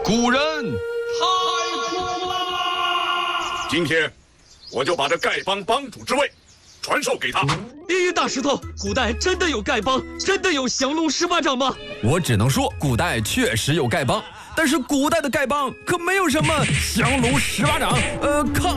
古人太苦了。 今天，我就把这丐帮帮主之位传授给他。 大石头，古代真的有丐帮，真的有降龙十八掌吗？ 我只能说，古代确实有丐帮，但是古代的丐帮可没有什么降龙十八掌，抗。